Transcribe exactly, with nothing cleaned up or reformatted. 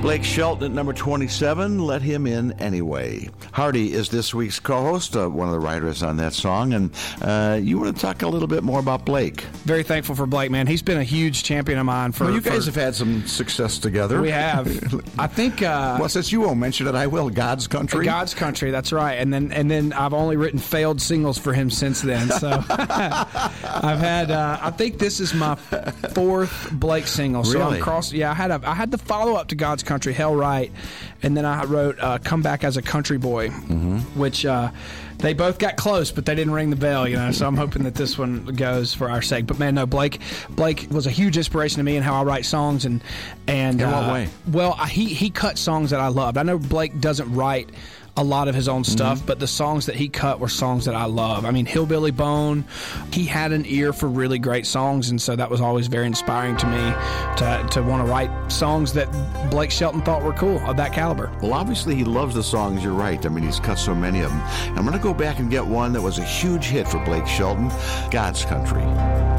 Blake Shelton at number twenty-seven, Let Him In Anyway. Hardy is this week's co-host, uh, one of the writers on that song, and uh, you want to talk a little bit more about Blake. Very thankful for Blake, man. He's been a huge champion of mine. For well, you guys for, have had some success together. We have. I think... Uh, well, since you won't mention it, I will. God's Country. God's Country, that's right. And then and then I've only written failed singles for him since then. So I've had... Uh, I think this is my fourth Blake single. So really? I'm cross, yeah, I had, a, I had the follow-up to God's Country, Hell Right, and then I wrote uh, Come Back as a Country Boy, mm-hmm. which uh, they both got close, but they didn't ring the bell, you know, so I'm hoping that this one goes for our sake. But, man, no, Blake Blake was a huge inspiration to me in how I write songs. And, and in what uh, way? Well, he, he cut songs that I loved. I know Blake doesn't write a lot of his own stuff, mm-hmm. but the songs that he cut were songs that I love. I mean, Hillbilly Bone, he had an ear for really great songs, and so that was always very inspiring to me to to want to write songs that Blake Shelton thought were cool, of that caliber. Well, obviously he loves the songs, you're right. I mean, he's cut so many of them. I'm going to go back and get one that was a huge hit for Blake Shelton, God's Country.